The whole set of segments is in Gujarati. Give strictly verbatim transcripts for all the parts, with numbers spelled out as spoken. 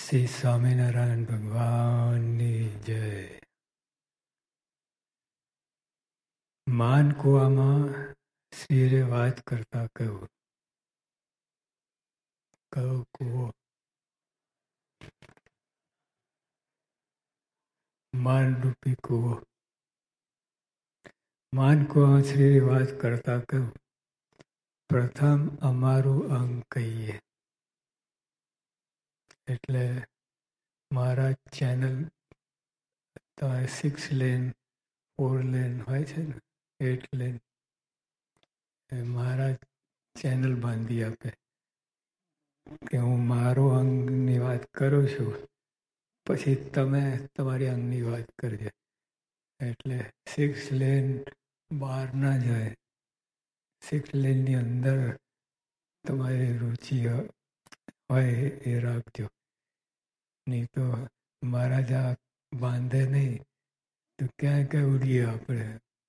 શ્રી સ્વામિનારાયણ ભગવાનની જય. માનકુવામાં શ્રીએ વાત કરતા કહ્યું, કયો કૂવો? માનરૂપી કૂવો. માનકુવામાં શ્રીએ વાત કરતા કહ્યું, પ્રથમ અમારું અંગ કહીએ. એટલે મારા ચેનલ તમારે સિક્સ લેન ફોર લેન હોય છે ને, એટ લેન એ મારા ચેનલ બાંધી આપે કે હું મારો અંગની વાત કરું છું, પછી તમે તમારી અંગની વાત કરજો. એટલે સિક્સ લેન બહાર ના જાય, સિક્સ લેનની અંદર તમારી રુચિ હોય એ રાખજો. નહીં તો મહારાજ આ બાંધે નહીં તો ક્યાં ક્યાં ઉડીએ આપણે.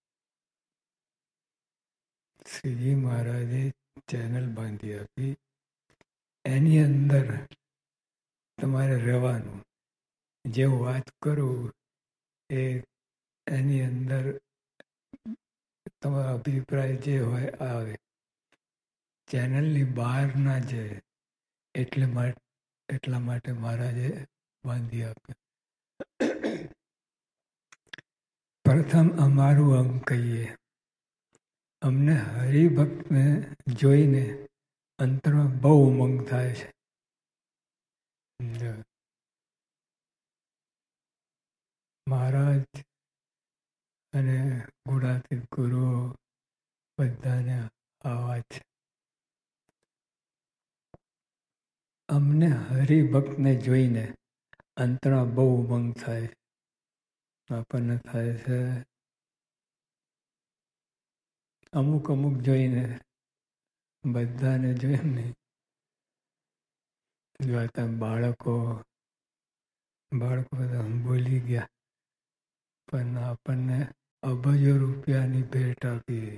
શ્રીજી મહારાજે ચેનલ બાંધી આપી, એની અંદર તમારે રહેવાનું. જે વાત કરું એ એની અંદર તમારો અભિપ્રાય જે હોય આવે, ચેનલની બહાર ના જાય. એટલે માટે એટલા માટે મહારાજે બાંધી આપ્યું. પ્રથમ અમારું અંગ કહીએ. અમને હરિભક્તને જોઈને અંતરમાં બહુ ઉમંગ થાય છે. મહારાજ અને ગુણાતીત ગુરુઓ બધાને આવા છે. અમને હરિભક્તને જોઈને અંતરમાં બહુ ઉમંગ થાય. આપણને થાય છે અમુક અમુક જોઈને, બધાને જોઈને જોતા. બાળકો બાળકો બધા બોલી ગયા, પણ આપણને અબજો રૂપિયાની ભેટ આપી.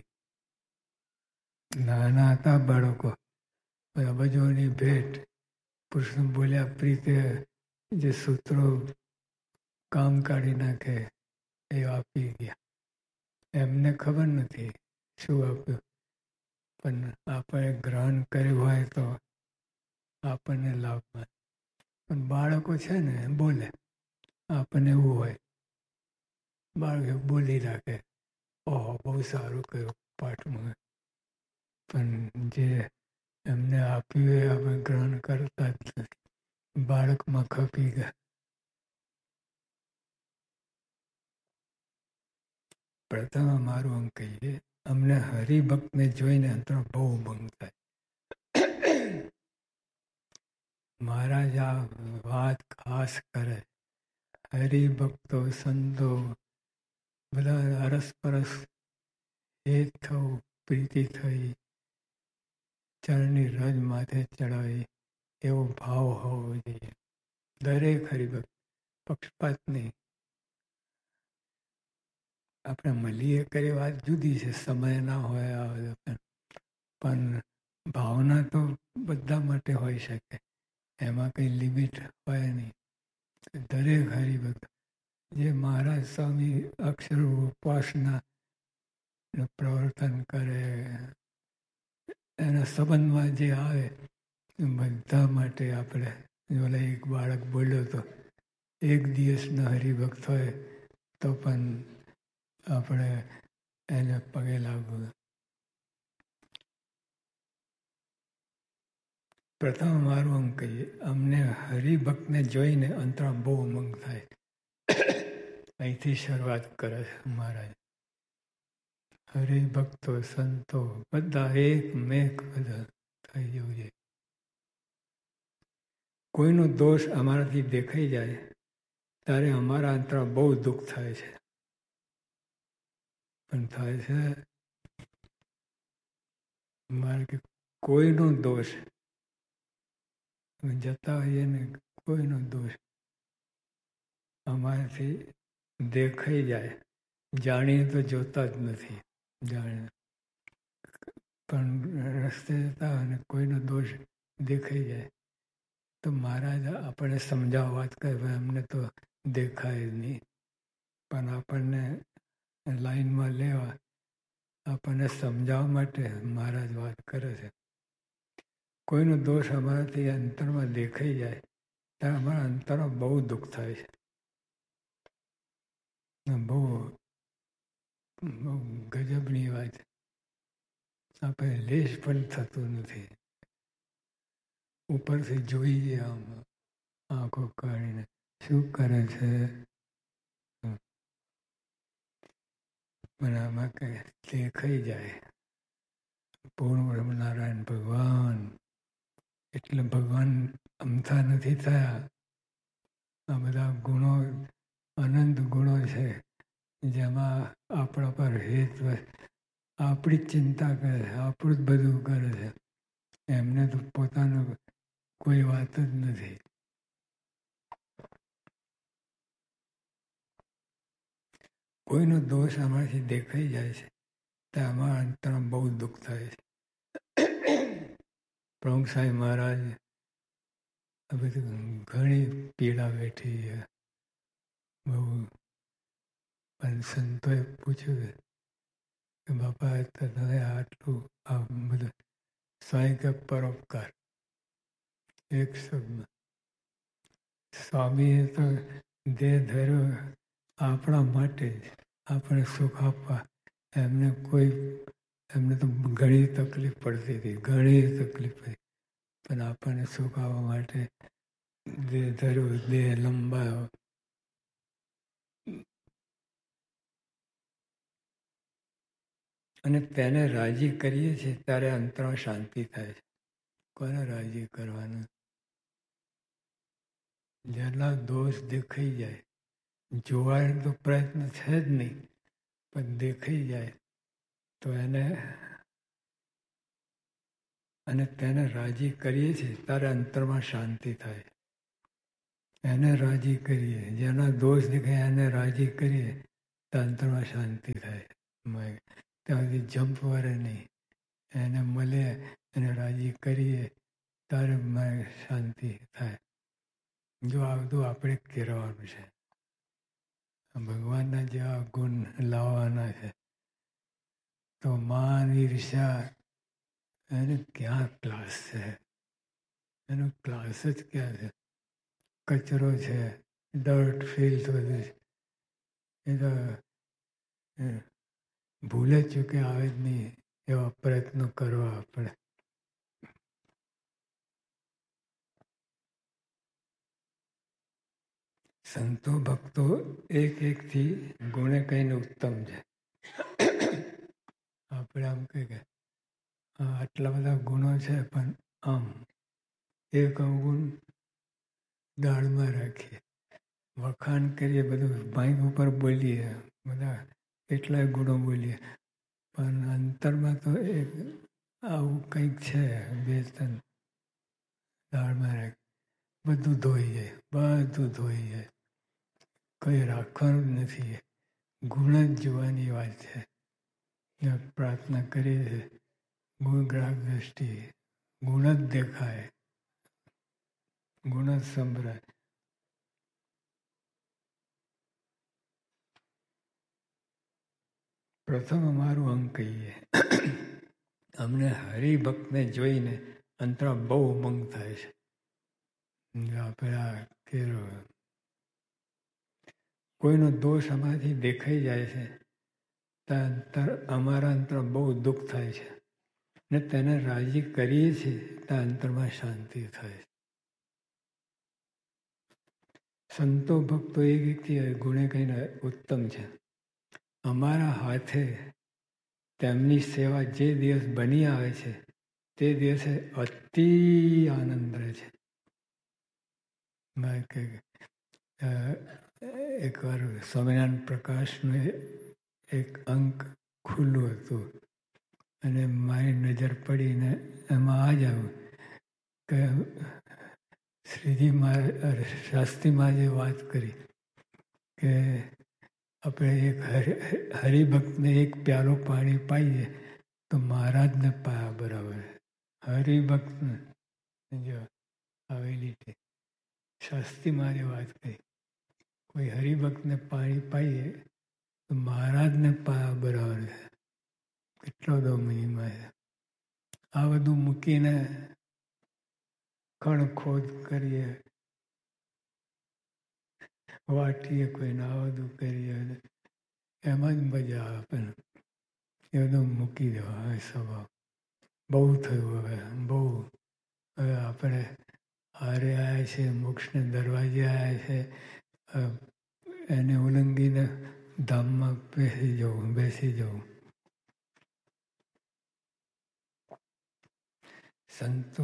નાના હતા બાળકો, અબજોની ભેટ પુરુષ બોલ્યા પ્રીતે જે સૂત્રો કામ કાઢી નાખે એ આપી ગયા. એમને ખબર નથી શું આપ્યું, પણ આપણે ગ્રહણ કર્યું હોય તો આપણને લાભ મળે. પણ બાળકો છે ને બોલે, આપણને એવું હોય બાળકો બોલી રાખે, ઓહો બહુ સારું કર્યું પાઠમાં. પણ જે એમને આપ્યું એ આપણે ગ્રહણ કરતા જ નથી. બાળકમાં ખપી ગયા. પ્રથમ અમારું અંગ કહીએ. અમને હરિભક્તને જોઈને અંતર બહુ ઉમંગ થાય. મહારાજ આ વાત ખાસ કરે. હરિભક્તો સંતો બધા અરસપરસ હેત થવું, પ્રીતિ થઈ, ચરણની રજ માથે ચડાવી એવો ભાવ હોવો જોઈએ. દરેક હરિભક્ત, પક્ષપાત નહીં. આપણે મળીએ કરી વાત જુદી છે, સમય ના હોય આ, પણ ભાવના તો બધા માટે હોઈ શકે. એમાં કંઈ લિમિટ હોય નહીં. દરેક હરિભક્ત જે મહારાજ સ્વામી અક્ષર ઉપાસના પ્રવર્તન કરે, એના સંબંધમાં જે આવે બધા માટે આપણે. ઓલા એક બાળક બોલ્યો તો, એક દિવસના હરિભક્ત હોય તો પણ આપણે એને પગે લાગવું. પ્રથમ અમારું અંગ કહીએ. અમને હરિભક્તને જોઈને અંતરમાં બહુ ઉમંગ થાય. અહીંથી શરૂઆત કરે છે મહારાજ. હરિભક્તો સંતો બધા એક મેક બધા થઈ જવું જોઈએ. કોઈનો દોષ અમારાથી દેખાઈ જાય ત્યારે અમારા અંતરમાં બહુ દુઃખ થાય છે. પણ થાય છે મારે કે કોઈનો દોષ જતા હોઈએ ને, કોઈનો દોષ અમારાથી દેખાઈ જાય. જાણીએ તો જોતા જ નથી, જાણે પણ રસ્તે જતા અને કોઈનો દોષ દેખાઈ જાય તો મહારાજ આપણને સમજાવવા વાત કરે, એમને તો દેખાય જ નહીં, પણ આપણને લાઈનમાં લેવા, આપણને સમજાવવા માટે મહારાજ વાત કરે છે. કોઈનો દોષ અમારાથી અંતરમાં દેખાઈ જાય ત્યારે અમારા અંતરમાં બહુ દુઃખ થાય છે. બહુ બહુ ગજબની વાત. આપણે લેશ પણ થતું નથી. ઉપરથી જોઈએ આમ આંખો કાઢીને શું કરે છે, પણ આમાં કઈ દેખાઈ જાય પૂર્ણ બ્રહ્મનારાયણ ભગવાન. એટલે ભગવાન અમથા નથી થયા. આ બધા ગુણો અનંત ગુણો છે, જેમાં આપણા પર હેત આપણી જ ચિંતા કરે છે, આપણું જ બધું કરે છે. એમને તો પોતાનું કોઈ વાત જ નથી. કોઈનો દોષ અમારાથી દેખાઈ જાય છે તો અમારા અંતરમાં બહુ દુઃખ થાય છે. પ્રમુખ સાહેબ મહારાજ આ બધું ઘણી પીડા વેઠી છે બહુ. પણ સંતોએ પૂછ્યું કે બાપા તમે આટલું આ બધું સ્વાય કે પરોપકાર એક શબ્દ. સ્વામીએ તો દેહ ધર્યો આપણા માટે જ, આપણે સુખ આપવા. એમને કોઈ એમને તો ઘણી તકલીફ પડતી હતી, ઘણી તકલીફ પડી, પણ આપણને સુખ આપવા માટે દેહ ધર્યો, દેહ લંબાયો. અને તેને રાજી કરીએ છીએ ત્યારે અંતરમાં શાંતિ થાય છે. કોને રાજી કરવાનું? જેટલા દોષ દેખાઈ જાય, જોવાનો તો પ્રયત્ન છે જ નહીં, પણ દેખાઈ જાય તો એને અને તેને રાજી કરીએ છીએ ત્યારે અંતરમાં શાંતિ થાય. એને રાજી કરીએ, જેના દોષ દેખાય એને રાજી કરીએ તો અંતરમાં શાંતિ થાય. ત્યાંથી જંપ વરે નહીં, એને મળે એને રાજી કરીએ ત્યારે શાંતિ થાય. જો આ બધું આપણે કરવાનું છે, ભગવાનના જેવા ગુણ લાવવાના છે. તો માન ઈર્ષા એને ક્યાં ક્લાસ છે? એનો ક્લાસ જ ક્યાં છે? કચરો છે, ડર્ટ ફિલ્થ બધું છે. એ તો ભૂલે ચૂકે આવે જ નહીં એવા પ્રયત્નો કરવા આપણે. સંતો ભક્તો એક એકથી ગુણે કહીને ઉત્તમ છે. આપણે આમ કહી કે આટલા બધા ગુણો છે, પણ આમ એક અવગુણ દાળમાં રાખીએ, વખાણ કરીએ, બધું માઇક ઉપર બોલીએ, બધા કેટલાય ગુણો બોલીએ, પણ અંતરમાં તો એક આવું કંઈક છે બે ત્રણ દાળમાં રાખીએ, બધું ધોઈ જાય, બધું ધોઈ જાય, કંઈ રાખવાનું જ નથી. ગુણ જ જોવાની વાત છે. પ્રાર્થના કરીએ છીએ, ગુણ ગ્રાહક દ્રષ્ટિ, ગુણ જ દેખાય, ગુણ જ સંભળાય. પ્રથમ અમારું અંગ કહીએ, અમને હરિભક્તને જોઈને અંતરા બહુ ઉમંગ થાય છે. આપણે આ કેરો કોઈનો દોષ અમારાથી દેખાઈ જાય છે તો અંતર અમારા અંતર બહુ દુઃખ થાય છે, ને તેને રાજી કરીએ છીએ તો અંતરમાં શાંતિ થાય છે. સંતો ભક્તો એક વ્યક્તિ ગુણે કહીને ઉત્તમ છે. અમારા હાથે તેમની સેવા જે દિવસ બની આવે છે તે દિવસે અતિ આનંદ રહે છે. એકવાર સ્વામિનારાયણ પ્રકાશનું એક અંક ખુલ્લું હતું અને મારી નજર પડીને એમાં આ જ આવ્યું કે શ્રીજી મહારાજ શાસ્ત્રી મહારાજે વાત કરી કે આપણે એક હરિભક્તને એક પ્યાલો પાણી પાઈએ તો મહારાજને પાયા બરાબર. હરિભક્તને જો આવેલી છે શાસ્ત્રી મારે વાત કરી, કોઈ હરિભક્તને પાણી પાઈએ તો મહારાજને પાયા બરાબર છે. કેટલો દો મહિમા છે. આ બધું મૂકીને ખણ ખોદ કરીએ, વાટીએ કોઈને, આ બધું કરીએ, એમાં જ મજા આવે. એ બધું મૂકી દેવા. હવે સ્વભાવ બહુ થયું. હવે બહુ હવે આપણે હારે આવ્યા છે, મોક્ષને દરવાજે આવ્યા છે, એને ઉલ્લંઘીને ધામમાં બેસી જવું બેસી જવું. સંતો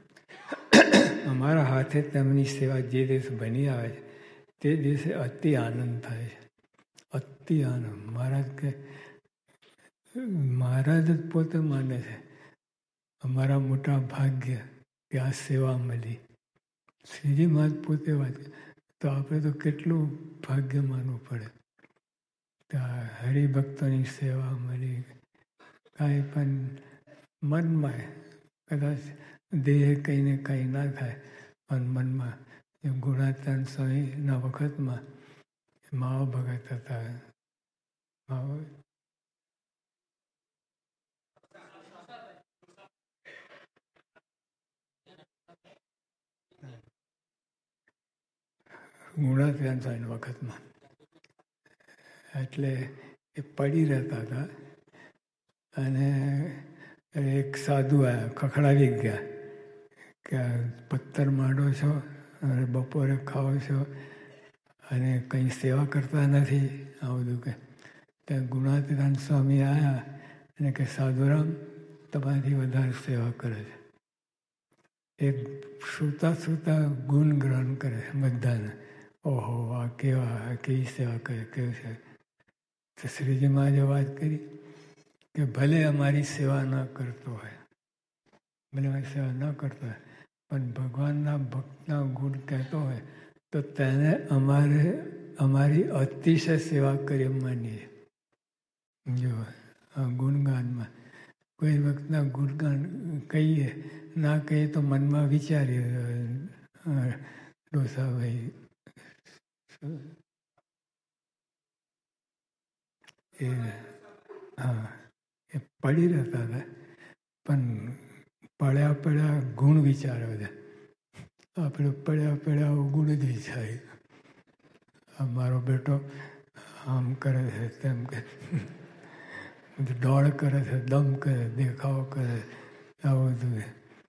અમારા હાથે તેમની સેવા જે દિવસ બની આવે છે તે દિવસે અતિ આનંદ થાય છે. અતિ આનંદ. મહારાજ કે મહારાજ જ પોતે માને છે અમારા મોટા ભાગ્ય કે આ સેવા મળી. શ્રીજી મહારાજ પોતે વાત તો આપણે તો કેટલું ભાગ્ય માનવું પડે. હરિભક્તોની સેવા મળી. કાંઈ પણ મનમાં કદાચ દેહ કંઈને કંઈ ના થાય પણ મનમાં એમ ગુણાત્યાન સ્વામીના વખતમાં માવા ભગત હતા. માવા ગુણાત્યાન સ્વામીના વખતમાં એટલે એ પડી રહેતા હતા અને એક સાધુ આવ્યા, ખખડાવી ગયા કે પથ્થર માંડો છો અને બપોરે ખાઓ છો અને કંઈ સેવા કરતા નથી. આ બધું કે ત્યાં ગુણાતીતાન સ્વામી આવ્યા અને કે સાધુરામ તમારી વધારે સેવા કરે છે. એ સૂતા સૂતા ગુણ ગ્રહણ કરે બધાને. ઓહો આ કેવા કેવી સેવા કરે, કેવું છે. તો શ્રીજી મહારાજે વાત કરી કે ભલે અમારી સેવા ન કરતો હોય, ભલે અમારી સેવા ન કરતો હોય પણ ભગવાનના ભક્તના ગુણ કહેતો હોય તો તેને અમારે અમારી અતિશય સેવા કરી માનીએ. જો આ ગુણગાનમાં કોઈ વખતના ગુણગાન કહીએ, ના કહીએ તો મનમાં વિચારીએ ડોસાભાઈ એ હા એ પડી રહેતા હતા પણ પડ્યા પડ્યા ગુણ વિચારે બધા. આપણે પડ્યા પડ્યા ગુણ જ વિચારી. મારો બેટો આમ કરે છે, તેમ કે દોડ કરે છે, દમ કરે, દેખાવો કરે, આવું બધું.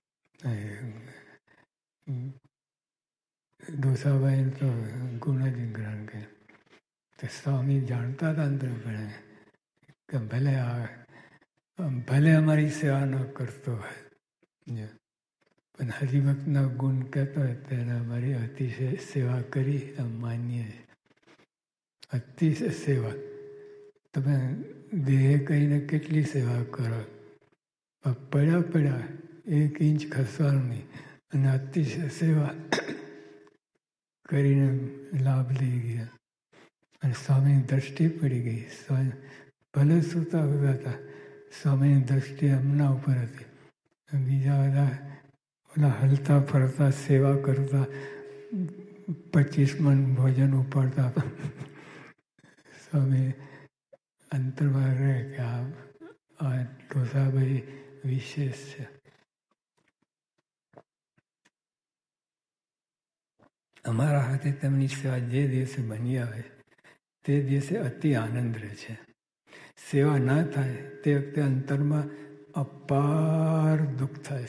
ડોસાભાઈ તો ગુણ જ ગ્રહણ કરે. તો સ્વામી જાણતા હતા અંદર ભણે કે ભલે આ ભલે અમારી સેવા ન કરતો હોય પણ હરિભક્તના ગુણ કહેતો હોય તેને અમારી અતિશય સેવા કરી માનીએ. અતિશય સેવા. તમે દેહ કહીને કેટલી સેવા કરો, પડ્યા પડ્યા એક ઇંચ ખસવાનું નહીં અને અતિશય સેવા કરીને લાભ લઈ ગયા. અને સ્વામીની દ્રષ્ટિ પડી ગઈ. સ્વામી ભલે સૂતા ઉભા હતા, સ્વામીની દ્રષ્ટિ એમના ઉપર હતી. બીજા બધા ઓલા હલતા ફરતા સેવા કરતા પચીસ મણ ભોજન ઉપાડતા હતા. સ્વામી અંતરમાં રહે કે આ ડોસાભાઈ વિશેષ છે. અમારા હાથે તેમની સેવા જે દિવસે બની આવે તે દિવસે અતિ આનંદ રહે છે. સેવા ના થાય તે વખતે અંતરમાં અપાર દુઃખ થાય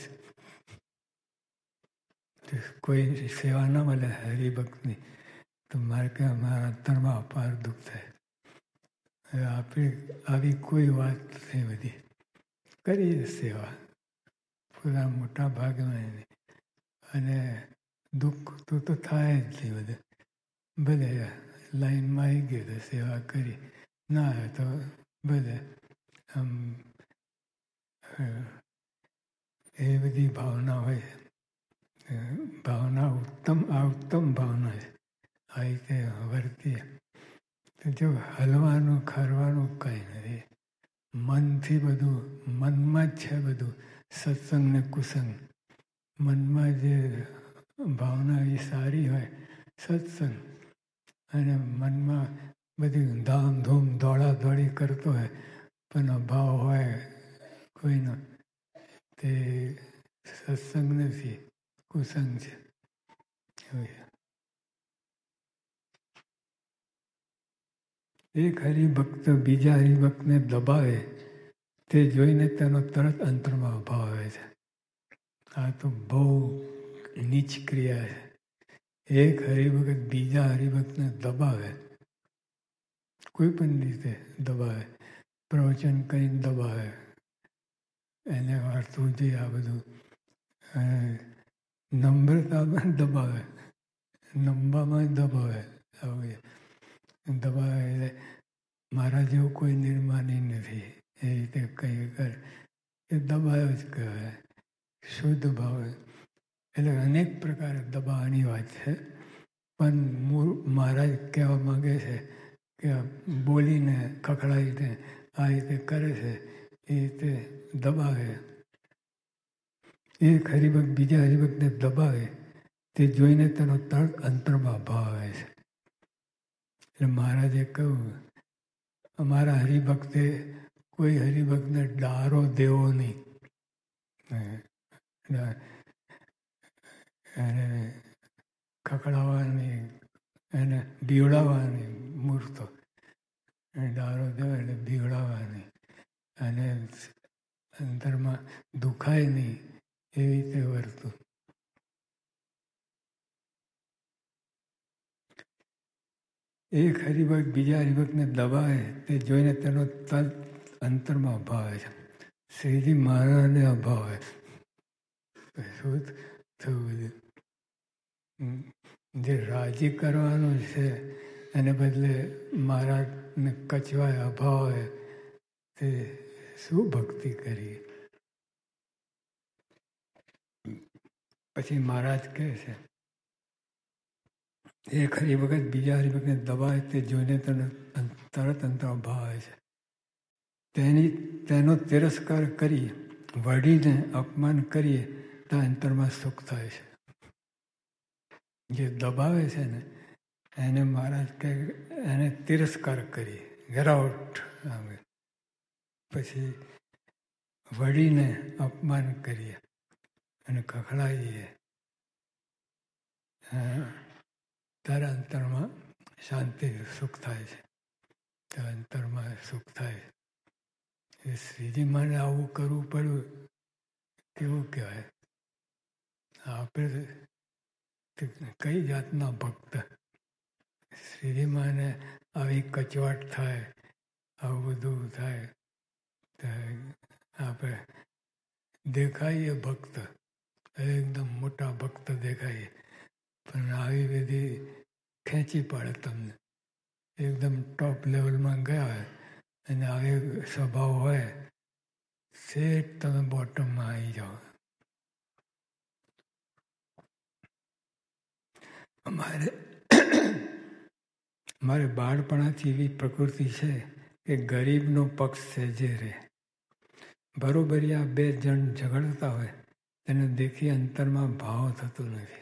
છે. કોઈ સેવા ના મળે હરિભક્તની તો મારે કે અમારા અંતરમાં અપાર દુઃખ થાય. હવે આપણે આવી કોઈ વાત નથી. બધી કરીએ સેવા પૂરા મોટા ભાગમાં અને દુઃખ તો તો થાય જ નહીં. બધે ભલે લાઈનમાં આવી ગયો તો સેવા કરી, ના આવે તો ભલે આમ એ બધી ભાવના હોય. ભાવના ઉત્તમ આ ઉત્તમ ભાવના છે. આ રીતે વર્તીએ તો જો હલવાનું ખરવાનું કંઈ નથી. મનથી બધું મનમાં જ છે. બધું સત્સંગ ને કુસંગ મનમાં જે ભાવના એ સારી હોય સત્સંગ, અને મનમાં બધી ધામધૂમ દોડા દોડી કરતો હોય પણ અભાવ હોય કોઈનો, તે સત્સંગ નથી, કુસંગ છે. એક હરિભક્ત બીજા હરિભક્તને દબાવે તે જોઈને તેનો તરત અંતરમાં અભાવ આવે છે. આ તો બહુ નીચ ક્રિયા છે. એક હરિભક્ત બીજા હરિભક્તને દબાવે, કોઈ પણ રીતે દબાવે, પ્રવચન કરીને દબાવે, એને વાર્તું જે આ બધું નમ્રતામાં દબાવે, નમવામાં દબાવે, દબાવે એટલે મારા જેવું કોઈ નિર્માની નથી એ રીતે કંઈ કર એ દબાયો જ કહેવાય. શુદ્ધ ભાવ એટલે અનેક પ્રકારે દબાવવાની વાત છે. પણ મૂળ મહારાજ કહેવા માગે છે કે બોલીને ખખડાવીને આ રીતે કરે છે, એ રીતે દબાવે. એક હરિભક્ત બીજા હરિભક્તને દબાવે તે જોઈને તેનો તરત અંતરમાં ભાવ આવે છે. એટલે મહારાજે કહ્યું અમારા હરિભક્તે કોઈ હરિભક્તને ડારો દેવો નહીં, એને ખખડાવવાની, એને બીવડાવવાની, મૂર્તો ડારો દેવો એટલે બીવડાવવાની, અને અંદરમાં દુખાય નહીં એવી રીતે વર્તું. એક હરિભક્ત બીજા હરિભક્તને દબાવે તે જોઈને તેનો તરત અંતરમાં અભાવ આવે છે. શ્રીજી મહારાજને અભાવ આવે શું થયું બધું? જે રાજી કરવાનું છે એને બદલે મહારાજને કચવાય અભાવ આવે તે શું ભક્તિ કરી? પછી મહારાજ કહે છે એક હરિભક્ત બીજા હરિભક્તને દબાવે તે જોઈને તેનો તરત અંતરમાં ભાવ આવે છે. તેની તેનો તિરસ્કાર કરી વઢીને અપમાન કરીએ તો અંતરમાં સુખ થાય છે. જે દબાવે છે ને એને મહારાજ કહે એને તિરસ્કાર કરી ગેરાઉટ, પછી વળીને અપમાન કરીએ અને ખખડાવીએ ત્યારે અંતરમાં શાંતિ સુખ થાય છે. ત્યારે અંતરમાં સુખ થાય છે. એ શ્રીજી માને આવું કરવું પડ્યું કેવું કહેવાય? આપણે કઈ જાતના ભક્ત? શ્રીજી માને આવી કચવાટ થાય, આવું બધું થાય, આપણે દેખાઈએ ભક્ત, એકદમ મોટા ભક્ત દેખાઈએ, પણ આવી બધી ખેંચી પાડે તમને. એકદમ ટોપ લેવલમાં ગયા હોય અને આવી સ્વભાવ હોય સેટ તમે બોટમમાં આવી જાઓ. અમારે મારે બાળપણાથી એવી પ્રકૃતિ છે કે ગરીબનો પક્ષ સહેજે રહે. બરોબરિયા બે જણ ઝઘડતા હોય તેને દેખી અંતરમાં ભાવ થતો નથી.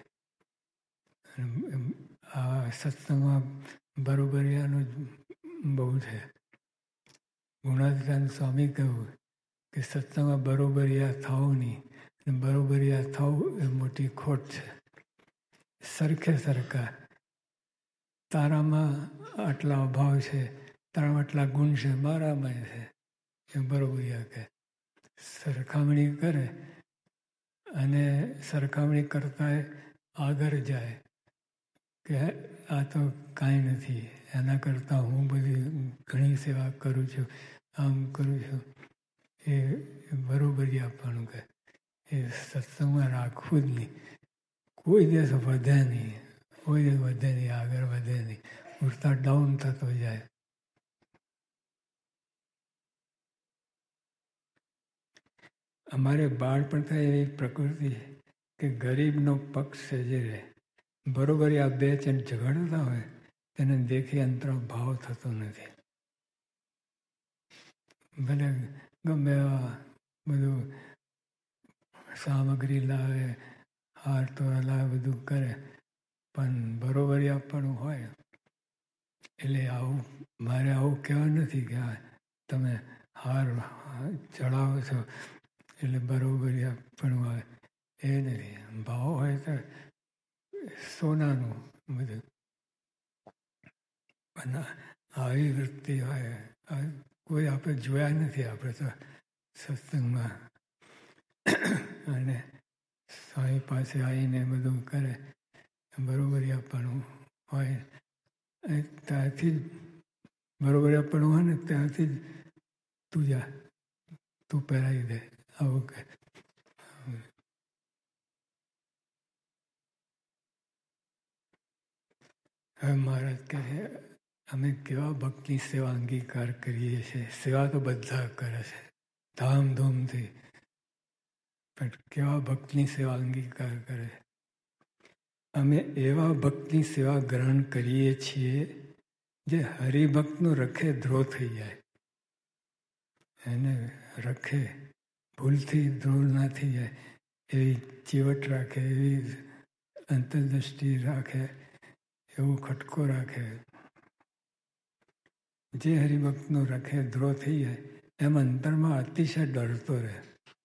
આ સત્સંગમાં બરોબરિયાનું બહુ છે. ગુણાતીતાનંદ સ્વામી કહ્યું કે સત્સંગમાં બરોબરિયા થવું નહીં, બરોબરિયા થવું એ મોટી ખોટ છે. સરખે સરખા તારામાં આટલા અભાવ છે, તારામાં આટલા ગુણ છે, મારામાં છે, એ બરોબરિયા કહે. સરખામણી કરે અને સરખામણી કરતા આગળ જાય કે આ તો કાંઈ નથી, એના કરતાં હું બધી ઘણી સેવા કરું છું, આમ કરું છું, એ બરોબરી આપવાનું કહે. એ સત્સંગમાં રાખવું જ નહીં. કોઈ દિવસ વધે નહીં, કોઈ દિવસ વધે નહીં, આગળ વધે નહીં, ઉડતા ડાઉન થતો જાય. અમારે બાળપણથી એવી પ્રકૃતિ કે ગરીબનો પક્ષ સહેજે રહે. બરોબર આ બે જણ ઝઘડતા હોય તેને દેખી અંતર ભાવ થતો નથી. ભલે ગમે એવા બધું સામગ્રી લાવે, હાર તો અલા બધું કરે, પણ બરોબરી આપવાનું હોય. એટલે આવું મારે આવું કહેવા નથી કે આ તમે હાર ચડાવો છો એટલે બરોબરી આપવાનું હોય, એ નથી. ભાવ હોય તો સોનાનું બધું, પણ આવી વૃત્તિ હોય કોઈ આપણે જોયા નથી. આપણે તો સત્સંગમાં અને સ્વામી પાસે આવીને બધું કરે, બરોબરી આપવાનું હોય, ત્યાંથી જ બરોબરી આપવાનું હોય ને ત્યાંથી જ તું જા, તું પહેરાવી દે, આવું કે. હવે મહારાજ કહે અમે કેવા ભક્તની સેવા અંગીકાર કરીએ છીએ. સેવા તો બધા કરે છે ધામધૂમથી, પણ કેવા ભક્તની સેવા અંગીકાર કરે. અમે એવા ભક્તની સેવા ગ્રહણ કરીએ છીએ જે હરિભક્તનો રખે ધ્રો થઈ જાય. એને રખે ભૂલથી ધ્રો ના થઈ જાય એવી ચીવટ રાખે, એવી અંતરદ્રષ્ટિ રાખે, એવું ખટકો રાખે. જે હરિભક્તનો રખે ધ્રો થઈ જાય એમ અંતરમાં અતિશય ડરતો રહે.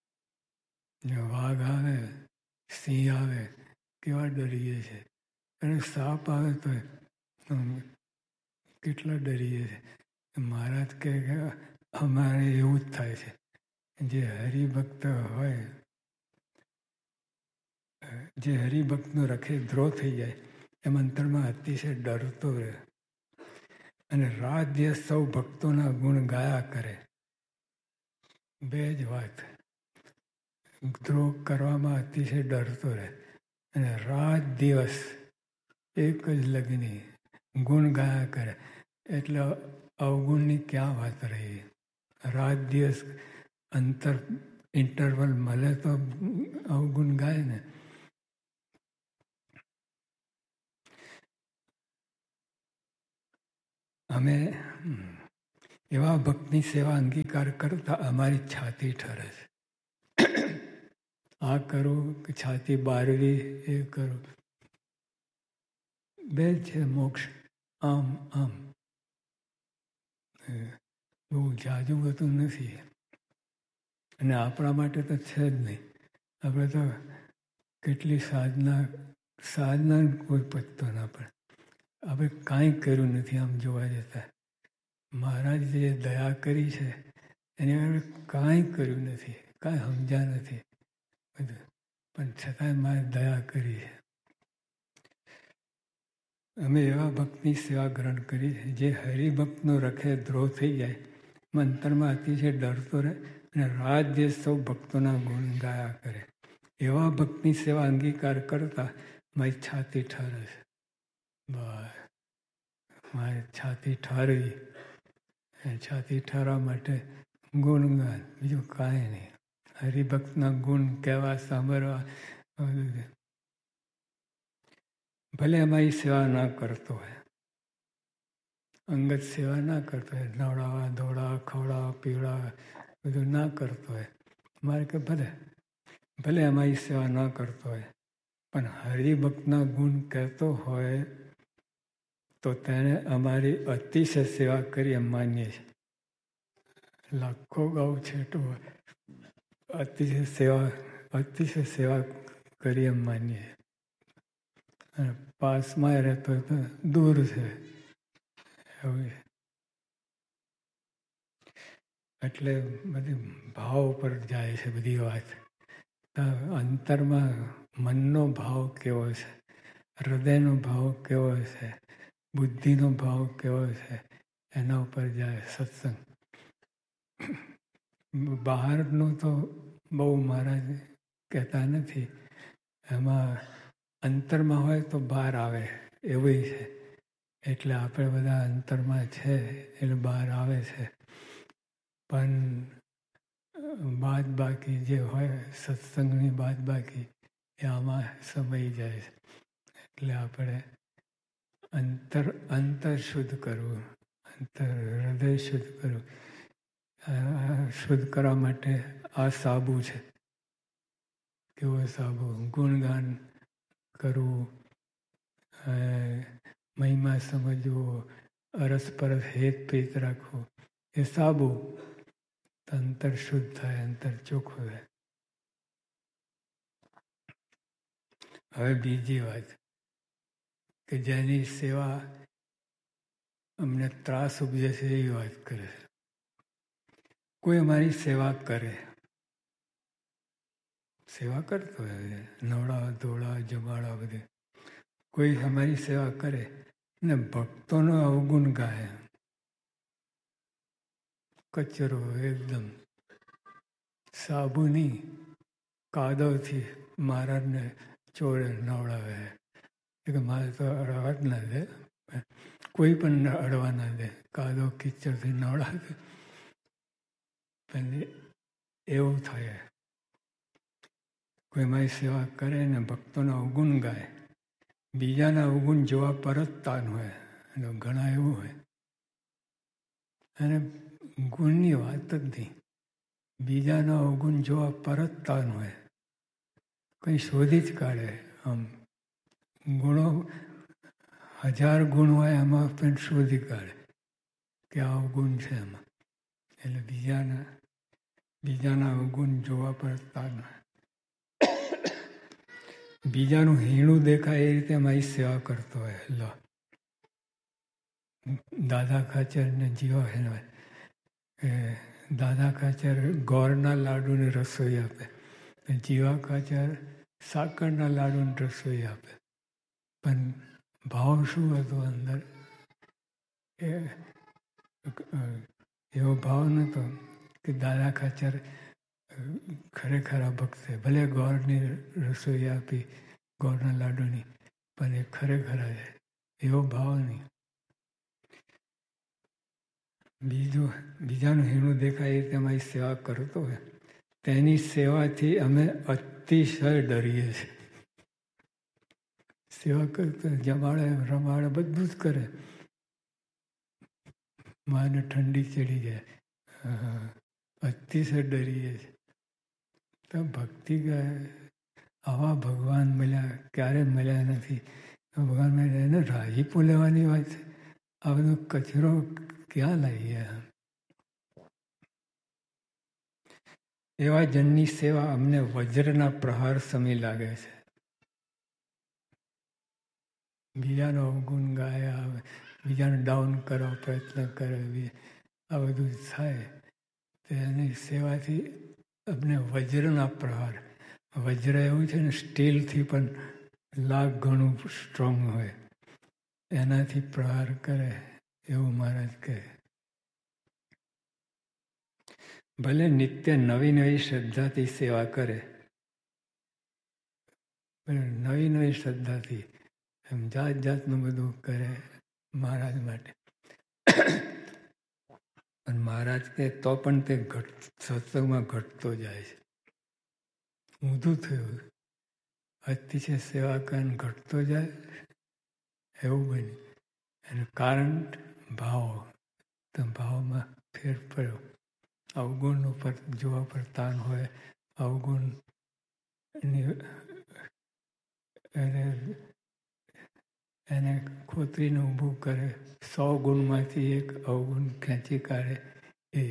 વાઘ આવે, સિંહ આવે, કેવા ડરીએ છે. અને સાપ આવે તો કેટલા ડરીએ છે. મહારાજ કહે કે અમારે એવું જ થાય છે. જે હરિભક્ત હોય, જે હરિભક્તનો રખે ધ્રો થઈ જાય એમ અંતરમાં અતિશય ડરતો રહે અને રાત દિવસ સૌ ભક્તોના ગુણ ગાયા કરે. બે જ વાત, ધ્રોહ કરવામાં અતિશય ડરતો રહે અને રાત દિવસ એક જ લગ્ની ગુણ ગાયા કરે. એટલે અવગુણની ક્યાં વાત રહી. રાત દિવસ અંતર ઇન્ટરવલ મળે તો અવગુણ ગાય ને. અમે એવા ભક્તની સેવા અંગીકાર કરતા અમારી છાતી ઠરે છે. આ કરું કે છાતી બારવી, એ કરું બે છે મોક્ષ. આમ આમ બહુ જાજુ બધું નથી અને આપણા માટે તો છે જ નહીં. આપણે તો કેટલી સાધના સાધના કોઈ પત્તો ના પડે. આપણે કાંઈ કર્યું નથી આમ જોવા જતા. મહારાજ જે દયા કરી છે એની આગળ કાંઈ કર્યું નથી, કાંઈ સમજ્યા નથી બધું, પણ છતાંય મારે દયા કરી છે. અમે એવા ભક્તની સેવા ગ્રહણ કરી છે જે હરિભક્તનો રખે ધ્રો થઈ જાય, મંતરમાં અતિશય ડરતો રહે અને રાત દિવસ સૌ ભક્તોના ગુણ ગાયા કરે. એવા ભક્તની સેવા અંગીકાર કરતા મારી છાતી ઠરે છે. બસ મારી છાતી ઠારવી, છાતી ઠારવા માટે ગુણગાન, બીજું કાંઈ નહીં. હરિભક્તના ગુણ કહેવા, સાંભળવા, ભલે અમારી સેવા ના કરતો હોય, અંગત સેવા ના કરતો હોય, નવડાવા ધોળાવા ખવડાવવા પીવડાવવા બધું ના કરતો હોય, મારે કે ભલે ભલે અમારી સેવા ના કરતો હોય, પણ હરિભક્તના ગુણ કહેતો હોય તો તેને અમારી અતિશય સેવા કરી એમ માનીએ છીએ. લાખો ગાઉ છેટો અતિશય સેવા અતિશય સેવા કરી એમ માનીએ. અને પાસમાં રહેતો તો દૂર છે એવું. એટલે બધી ભાવ પર જાય છે બધી વાત. અંતરમાં મનનો ભાવ કેવો છે, હૃદયનો ભાવ કેવો છે, બુદ્ધિનો ભાવ કેવો છે, એના ઉપર જાય સત્સંગ. બહારનું તો બહુ મહારાજ કહેતા નથી, એમાં અંતરમાં હોય તો બહાર આવે એવું છે. એટલે આપણે બધા અંતરમાં છે એટલે બહાર આવે છે, પણ બાદ બાકી જે હોય સત્સંગની બાદ બાકી એ આમાં સમાઈ જાય છે. એટલે આપણે અંતર અંતર શુદ્ધ કરવું, અંતર હૃદય શુદ્ધ કરવું. શુદ્ધ કરવા માટે આ સાબુ છે. કેવો સાબુ? ગુણગાન કરવું, મહિમા સમજવો, અરસપરસ હેત પેત રાખવું, એ સાબુ તો અંતર શુદ્ધ થાય, અંતર ચોખ્ખું થાય. હવે બીજી વાત કે જેની સેવા અમને ત્રાસ ઉપજે છે એવી વાત કરે છે. કોઈ અમારી સેવા કરે, સેવા કરતો હોય, નવડા ધોળા જમાડા બધે, કોઈ અમારી સેવા કરે ને ભક્તોનો અવગુણ ગાય, કચરો એકદમ સાબુની કાદવથી મહારાજને ચોરે નવડાવે કે મારે તો અડવા જ ના દે, કોઈ પણ અડવા ના દે, કાદવ કિચડથી નવડાવે. પણ એવું થાય, કોઈ મારી સેવા કરે ને ભક્તોનો અવગુણ ગાય, બીજાના અવગુણ જોવા પરત તાન હોય, ઘણા એવું હોય. અને ગુણની વાત જ નહીં, બીજાનો અવગુણ જોવા પરત તાન હોય, કંઈ શોધી જ કાઢે. આમ ગુણો હજાર ગુણ હોય એમાં પણ શોધી કાઢે કે આ અવગુણ છે એમાં. એટલે બીજાના બીજાના અવગુણ જોવા પરત તાન હોય. બીજાનું હીણું દેખાય એ રીતે મારી સેવા કરતો હોય. લો દાદા ખાચર ને જીવા હેનવાય, દાદા ખાચર ગોળના લાડુની રસોઈ આપે, જીવા ખાચર સાકરના લાડુની રસોઈ આપે. પણ ભાવ શું હતો અંદર? એ એવો ભાવ નહોતો કે દાદા ખાચર ખરેખર આ ભક્ત છે. ભલે ગોળની રસોઈ આપી, ગોળના લાડુની, પણ એ ખરેખર છે એવો ભાવ નહીં. બીજું બીજાનું હીણું દેખાય એ રીતે અમારી સેવા કરતો હોય, તેની સેવાથી અમે અતિશય ડરીએ છીએ. સેવા કરતો જમાડે રમાડે બધું જ કરે, માને ઠંડી ચડી જાય, અતિશય ડરીએ છીએ. તો ભક્તિ આવા ભગવાન મળ્યા ક્યારે મળ્યા નથી. ભગવાન મળ્યા એને રાજીપો લેવાની વાત છે. આ બધો કચરો ક્યાં લાવીએ? એવા જનની સેવા અમને વજ્રના પ્રહાર સમય લાગે છે. બીજાનો અવગુણ ગાયા, બીજાને ડાઉન કરવા પ્રયત્ન કરે, આ બધું થાય તો એની સેવાથી અમને વજ્રના પ્રહાર, વજ્ર એવું છે ને સ્ટીલથી પણ લાખ ઘણું સ્ટ્રોંગ હોય, એનાથી પ્રહાર કરે એવું મહારાજ કહે. ભલે નિત્ય નવી નવી શ્રદ્ધાથી સેવા કરે, નવી નવી શ્રદ્ધાથી એમ જાત જાતનું બધું કરે મહારાજ માટે. અને મહારાજ કે તો પણ તે ઘટ સત્સંગમાં ઘટતો જાય છે. ઊંધું થયું, અતિશય સેવા કરીને ઘટતો જાય એવું બન્યું. એનું કારણ ભાવ, તો ભાવમાં ફેર પડ્યો. અવગુણ ઉપર જોવા પર તાન હોય, અવગુણ એને એને ખોતરીને ઊભું કરે, સો ગુણમાંથી એક અવગુણ ખેંચી કાઢે. એ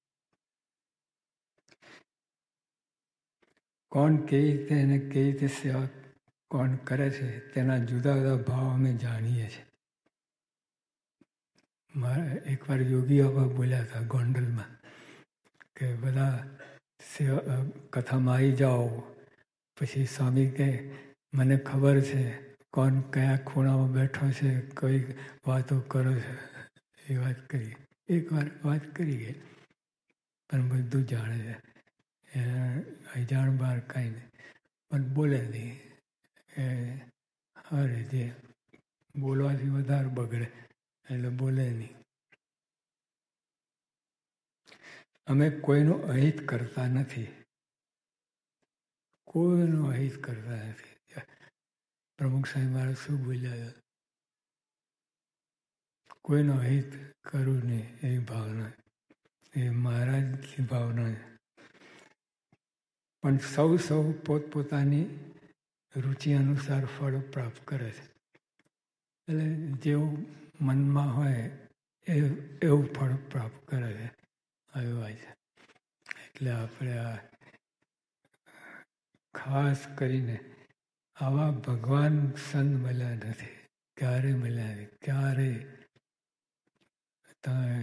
કોણ કેવી રીતે એને કેવી રીતે સેવા કોણ કરે છે તેના જુદા જુદા ભાવ અમે જાણીએ છીએ. મારે એકવાર યોગી બાબા બોલ્યા હતા ગોંડલમાં કે બધા સેવા કથામાં આવી જાઓ. પછી સ્વામી કહે મને ખબર છે કોણ કયા ખૂણામાં બેઠો છે, કઈ વાતો કરો છે. એ વાત કરી, એક વાર વાત કરી ગઈ, પણ બધું જાણે છે. અજાણ બહાર કાંઈ નહીં, પણ બોલે નહીં. એ અરે જે બોલવાથી વધારે બગડે એટલે બોલે નહીં. અમે કોઈનું અહિત કરતા નથી, કોઈનું અહિત કરતા નથી. પ્રમુખ સાહેબ મારે શું બોલ્યા? કોઈનું અહિત કરવું નહીં એવી ભાવના, એ મહારાજની ભાવના. પણ સૌ સૌ પોતપોતાની રુચિ અનુસાર ફળ પ્રાપ્ત કરે છે. એટલે જેવું મનમાં હોય એ એવું ફળ પ્રાપ્ત કરે છે. આવ્યું હોય છે. એટલે આપણે આ ખાસ કરીને આવા ભગવાન સંત મળ્યા નથી. ક્યારે મળ્યા નથી. ક્યારે તમે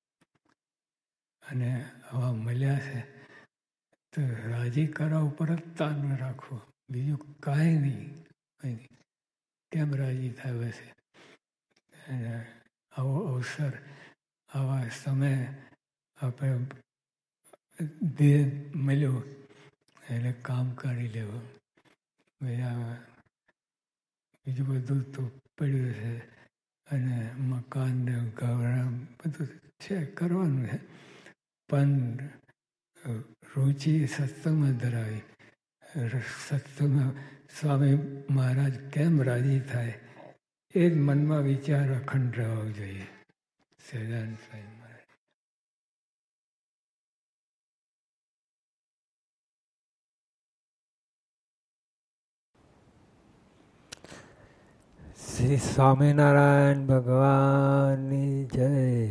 અને આવા મળ્યા છે તો રાજી કરવા ઉપર જ તાન રાખવું, બીજું કાંઈ નહીં. કંઈ કેમ રાજી થાય છે? અને આવો અવસર, આવા સમય આપણે દેહ મળ્યો એને કામ કરી લેવું. બીજું બધું તો પડ્યું છે અને મકાન ને ઘર બધું છે, કરવાનું છે. પણ રુચિ સત્સંગમાં ધરાવી. સત્સંગમાં સ્વામી મહારાજ કેમ રાજી થાય એ જ મનમાં વિચાર અખંડ રહેવો જોઈએ. સહજાનંદ સ્વામી મહારાજ. શ્રી સ્વામિનારાયણ ભગવાનની જય.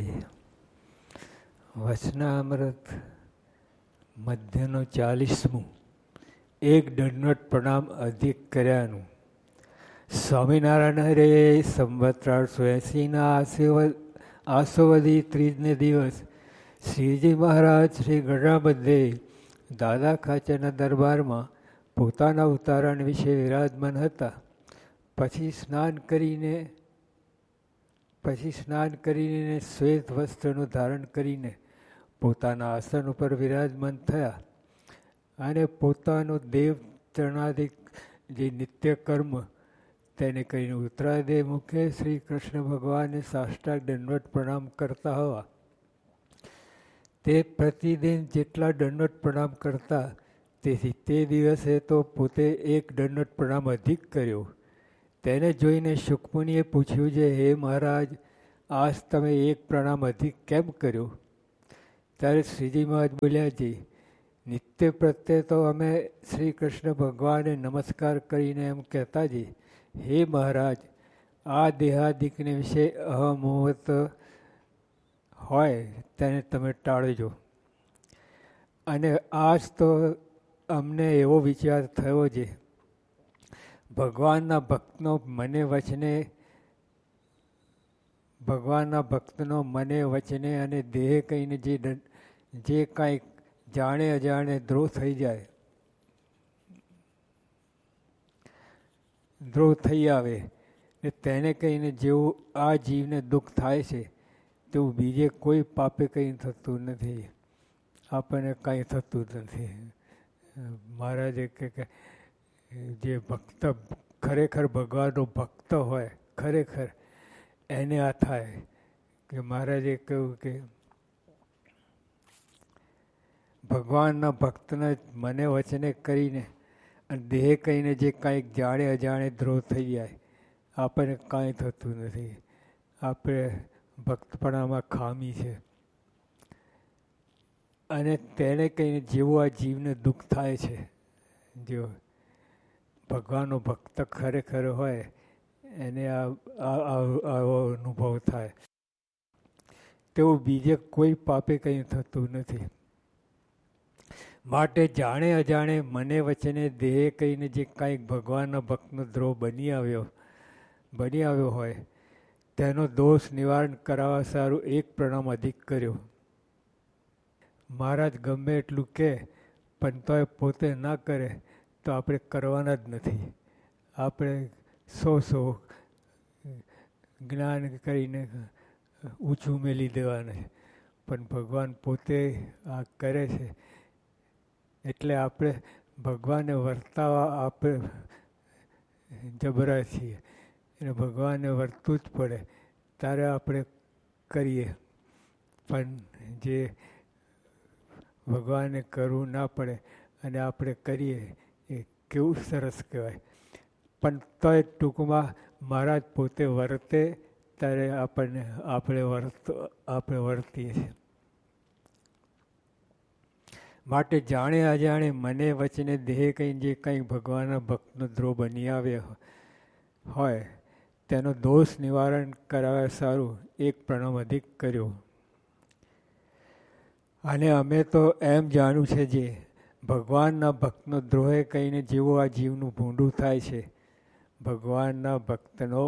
વચનામૃત મધ્યનું ચાલીસમું એક દંડવત પ્રણામ અધિક કર્યાનું. સ્વામિનારાયણ હરે સંવત ત્રણસો એંસીના આસોવદી ત્રીજને દિવસ શ્રીજી મહારાજ શ્રી ગઢડા મધ્યે દાદા ખાચરના દરબારમાં પોતાના ઉતારણ વિશે વિરાજમાન હતા. પછી સ્નાન કરીને પછી સ્નાન કરીને શ્વેત વસ્ત્રનું ધારણ કરીને પોતાના આસન ઉપર વિરાજમાન થયા અને પોતાનું દેવ ચરણાદિક જે નિત્ય કર્મ તેને કરીને ઉત્તરાદે મુખે શ્રી કૃષ્ણ ભગવાનને સાષ્ટાંગ દંડવત પ્રણામ કરતા હોવા. તે પ્રતિદિન જેટલા દંડવત પ્રણામ કરતા, તેથી તે દિવસે તો પોતે એક દંડવત પ્રણામ અધિક કર્યો. તેને જોઈને શુકમુનિએ પૂછ્યું છે, હે મહારાજ, આજ તમે એક પ્રણામ અધિક કેમ કર્યો? ત્યારે શ્રીજી મહારાજ બોલ્યા, જી નિત્ય પ્રત્યે તો અમે શ્રી કૃષ્ણ ભગવાનને નમસ્કાર કરીને એમ કહેતા જી, હે મહારાજ, આ દેહાદિકને વિશે અહમોહત હોય તેને તમે ટાળજો. અને આજ તો અમને એવો વિચાર થયો છે, ભગવાનના ભક્તનો મને વચને ભગવાનના ભક્તનો મને વચને અને દેહ કહીને જે જે કાંઈક જાણે અજાણે દ્રોહ થઈ જાય, દ્રોહ થઈ આવે ને તેને કહીને જેવું આ જીવને દુઃખ થાય છે તેવું બીજે કોઈ પાપે કંઈ થતું નથી. આપણને કંઈ થતું નથી. મહારાજે કે જે ભક્ત ખરેખર ભગવાનનો ભક્ત હોય, ખરેખર એને આ થાય કે મહારાજે કહ્યું કે ભગવાનના ભક્તને મને વચને કરીને અને દેહ કહીને જે કાંઈક જાણે અજાણે દ્રોહ થઈ જાય, આપણને કાંઈ થતું નથી. આપણે ભક્તપણામાં ખામી છે. અને તેને કહીને જેવું આ જીવને દુઃખ થાય છે, જો ભગવાનનો ભક્ત ખરેખર હોય એને આવો અનુભવ થાય, તેવું બીજે કોઈ પાપે કંઈ થતું નથી. માટે જાણે અજાણે મને વચને દેહ કહીને જે કાંઈક ભગવાનના ભક્તનો દ્રોહ બની આવ્યો બની આવ્યો હોય તેનો દોષ નિવારણ કરાવવા સારું એક પ્રણામ અધિક કર્યો. મહારાજ ગમે એટલું કહે પણ તોય પોતે ના કરે તો આપણે કરવાના જ નથી. આપણે સો સો જ્ઞાન કરીને ઊંચું મેલી દેવાના, પણ ભગવાન પોતે આ કરે છે એટલે આપણે ભગવાનને વર્તાવા આપણે જબરા છીએ. એટલે ભગવાનને વર્તવું જ પડે ત્યારે આપણે કરીએ. પણ જે ભગવાનને કરવું ના પડે અને આપણે કરીએ એ કેવું સરસ કહેવાય. પણ તોય ટૂંકમાં મહારાજ પોતે વર્તે ત્યારે આપણને આપણે વર્ત આપણે વર્તીએ છીએ. માટે જાણે અજાણે મને વચને દેહ કંઈ જે કંઈ ભગવાનના ભક્તનો દ્રોહ બની આવ્યો હોય તેનો દોષ નિવારણ કરાવવા સારું એક પ્રણવ અધિક કર્યો. અને અમે તો એમ જાણ્યું છે જે ભગવાનના ભક્તનો દ્રોહે કહીને જેવું આ જીવનું ભૂંડું થાય છે. ભગવાનના ભક્તનો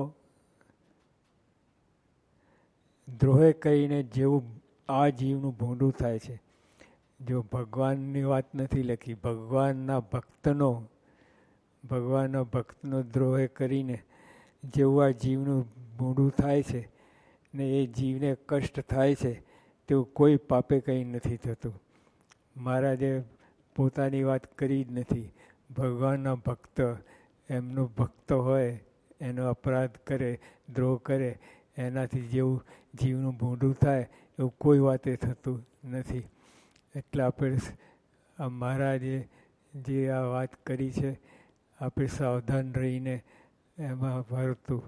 દ્રોહે કહીને જેવું આ જીવનું ભૂંડું થાય છે. જો ભગવાનની વાત નથી લખી, ભગવાનના ભક્તનો ભગવાનના ભક્તનો દ્રોહે કરીને જેવું આ જીવનું ભૂંડું થાય છે ને એ જીવને કષ્ટ થાય છે તેવું કોઈ પાપે કંઈ નથી થતું. મહારાજે પોતાની વાત કરી જ નથી. ભગવાનના ભક્ત એમનો ભક્ત હોય એનો અપરાધ કરે, દ્રોહ કરે, એનાથી જેવું જીવનું ભૂંડું થાય એવું કોઈ વાતે થતું નથી. એટલે આપણે આ મહારાજે જે આ વાત કરી છે આપણે સાવધાન રહીને એમાં ફરતું,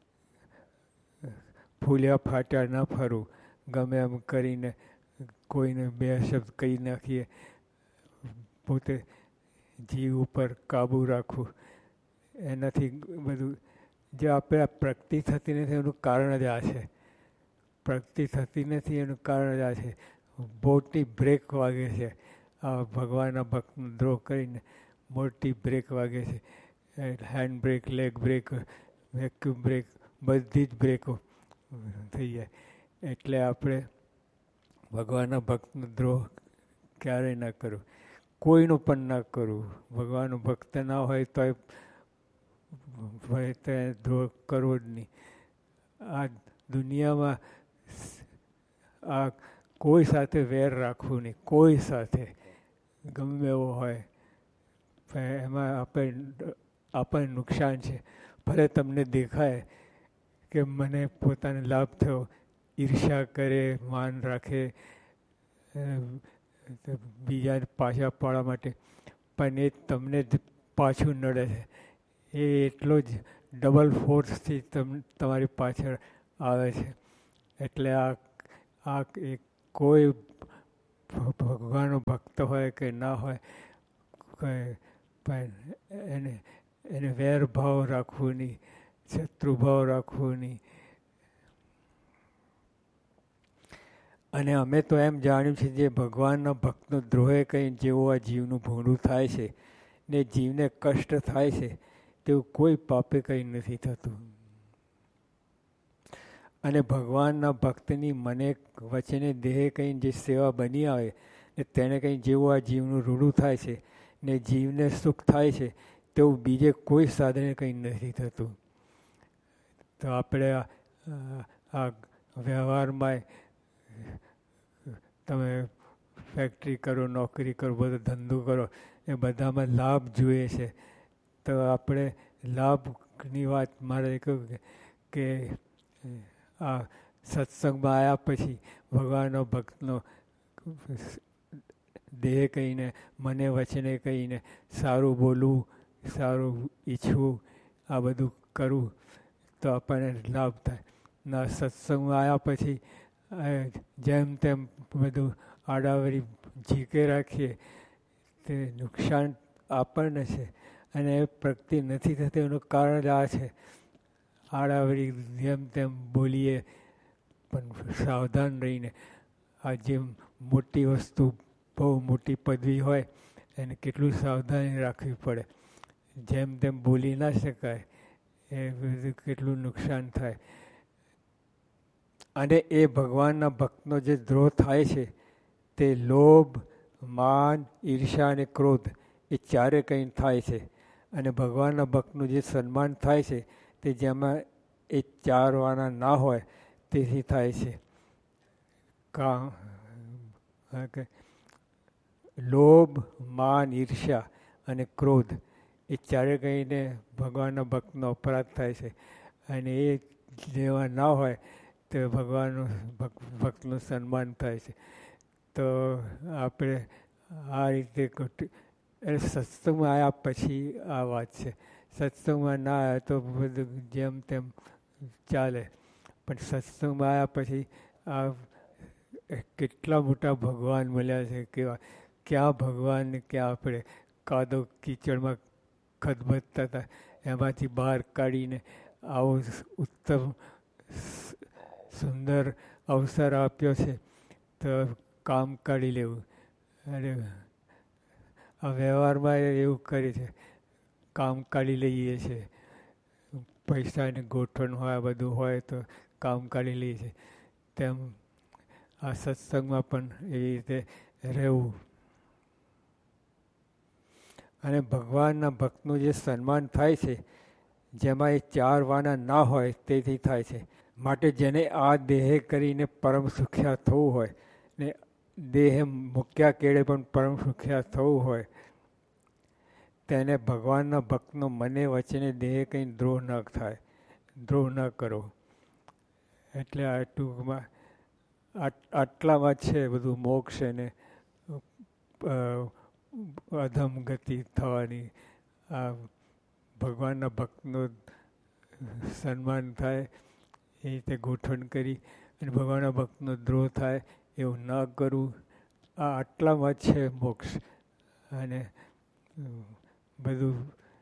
ફૂલ્યા ફાટ્યા ન ફરવું. ગમે એમ કરીને કોઈને બે શબ્દ કહી નાખીએ, પોતે જીવ ઉપર કાબૂ રાખવું. એનાથી બધું જે આપણે આ પ્રગતિ થતી નથી એનું કારણ જ આ છે. પ્રગતિ થતી નથી એનું કારણ જ આ છે. મોટી બ્રેક વાગે છે. આ ભગવાનના ભક્તનો દ્રોહ કરીને મોટી બ્રેક વાગે છે. Hand break, leg break, vacuum break, બધી જ બ્રેકો થઈ જાય. એટલે આપણે ભગવાનના ભક્તનો દ્રોહ ક્યારેય ના કરવો, કોઈનું પણ ના કરવું. ભગવાનનો ભક્ત ના હોય તોય હોય તો દ્રોહ કરવો જ નહીં. આ દુનિયામાં આ કોઈ સાથે વેર રાખવું નહીં, કોઈ સાથે ગમે એવો હોય. એમાં આપણે આપણને નુકસાન છે. ભલે તમને દેખાય કે મને પોતાને લાભ થયો, ઈર્ષ્યા કરે, માન રાખે, બીજાને પાછા પાડવા માટે, પણ એ તમને જ પાછું નડે છે. એ એટલો જ ડબલ ફોર્સથી તમ તમારી પાછળ આવે છે. એટલે આ આ એક કોઈ ભગવાનનો ભક્ત હોય કે ના હોય પણ એને એને વેરભાવ રાખવું નહીં, શત્રુભાવ રાખવું નહીં. અને અમે તો એમ જાણ્યું છે જે ભગવાનના ભક્તનો દ્રોહે કંઈ જેવું આ જીવનું ભૂંડું થાય છે ને જીવને કષ્ટ થાય છે તેવું કોઈ પાપે કંઈ નથી થતું. અને ભગવાનના ભક્તની મને વચને દેહે કંઈ જે સેવા બની આવે ને તેને કંઈ જેવું આ જીવનું રૂડું થાય છે ને જીવને સુખ થાય છે તેવું બીજે કોઈ સાધને કંઈ નથી થતું. તો આપણે આ વ્યવહારમાં તમે ફેક્ટરી કરો, નોકરી કરો, બધો ધંધો કરો, એ બધામાં લાભ જોઈએ છે. તો આપણે લાભની વાત મારે કહ્યું કે આ સત્સંગમાં આવ્યા પછી ભગવાનનો ભક્તનો દેહ કહીને, મને વચને કહીને સારું બોલવું, સારું ઈચ્છવું, આ બધું કરવું તો આપણને લાભ થાય. ના સત્સંગમાં આવ્યા પછી જેમ તેમ બધું આડાવરી ઝીકે રાખીએ તે નુકસાન આપણને છે. અને એ પ્રગતિ નથી થતી એનું કારણ જ આ છે. આડાવરી જેમ તેમ બોલીએ પણ સાવધાન રહીને. આ જેમ મોટી વસ્તુ, બહુ મોટી પદવી હોય એને કેટલું સાવધાની રાખવી પડે. જેમ તેમ બોલી ના શકાય, એ બધું કેટલું નુકસાન થાય. અને એ ભગવાનના ભક્તનો જે દ્રોહ થાય છે તે લોભ, માન, ઈર્ષ્યા અને ક્રોધ એ ચારે કંઈ થાય છે. અને ભગવાનના ભક્તનું જે સન્માન થાય છે તે જેમાં એ ચાર વાના ના હોય તેથી થાય છે. કા કે લોભ, માન, ઈર્ષ્યા અને ક્રોધ એ ચારે કહીને ભગવાનના ભક્તનો અપરાધ થાય છે. અને એ જેવા ના હોય તો ભગવાનનું ભક્તનું સન્માન થાય છે. તો આપણે આ રીતે એટલે સત્સંગમાં આવ્યા પછી આ વાત છે. સત્સંગમાં ના આવ્યા તો બધું જેમ તેમ ચાલે. પણ સત્સંગમાં આવ્યા પછી આ કેટલા મોટા ભગવાન મળ્યા છે, કેવા ક્યાં ભગવાન ને ક્યાં આપણે કાદવ કીચડમાં ખદબદતા હતા, એમાંથી બહાર કાઢીને આવો ઉત્તમ સુંદર અવસર આપ્યો છે તો કામ કાઢી લેવું. અને આ વ્યવહારમાં એવું કરે છે, કામ કાઢી લઈએ છીએ. પૈસાની ગોઠવણ હોય, બધું હોય તો કામ કાઢી લઈએ છીએ. તેમ આ સત્સંગમાં પણ એવી રીતે રહેવું. અને ભગવાનના ભક્તનું જે સન્માન થાય છે, જેમાં એ ચાર વાના ના હોય તેથી થાય છે. માટે જેને આ દેહે કરીને પરમ સુખ્યા થવું હોય ને દેહ મૂક્યા કેળે પણ પરમ સુખ્યા થવું હોય, તેને ભગવાનના ભક્તનો મને વચને દેહ કંઈ દ્રોહ ન થાય, દ્રોહ ન કરો. એટલે આ ટૂંકમાં આટલામાં છે બધું મોક્ષ અને અધમ ગતિ થવાની. આ ભગવાનના ભક્તનું સન્માન થાય એ રીતે ગોઠવણ કરી અને ભગવાનના ભક્તનો દ્રોહ થાય એવું ન કરવું. આ આટલામાં છે મોક્ષ. અને બધું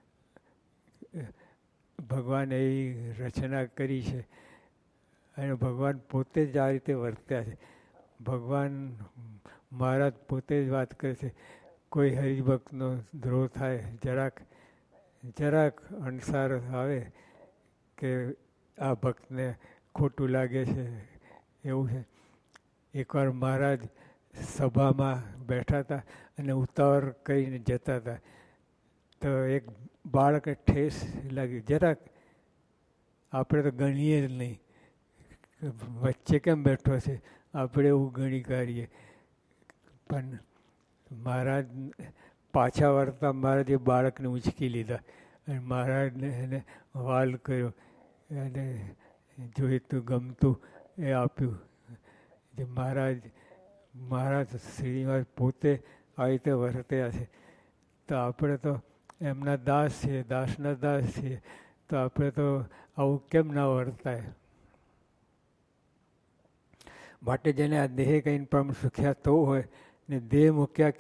ભગવાન એવી રચના કરી છે અને ભગવાન પોતે જ આ રીતે વર્ત્યા છે. ભગવાન મહારાજ પોતે જ વાત કરે છે, કોઈ હરિભક્તનો દ્રોહ થાય, જરાક જરાક અણસાર આવે કે આ ભક્તને ખોટું લાગે છે એવું છે. એકવાર મહારાજ સભામાં બેઠા હતા અને ઉતાવળ કરીને જતા હતા, તો એક બાળકે ઠેસ લાગી. જરાક આપણે તો ગણીએ જ નહીં, વચ્ચે કેમ બેઠો છે આપણે એવું ગણી કાઢીએ. પણ મહારાજ પાછા વળતા મહારાજે બાળકને ઉંચકી લીધા અને મહારાજને એને વાલ કર્યો અને જોઈતું ગમતું એ આપ્યું. જે મહારાજ મહારાજ શ્રીનિવાસ પોતે આવી રીતે વર્ત્યા છે, તો આપણે તો એમના દાસ છીએ, દાસના દાસ છીએ, તો આપણે તો આવું કેમ ના વર્તાય. માટે જેને આ દેહ કહીને પરમ સુખ્યા થવું હોય ને દેહ મૂક્યા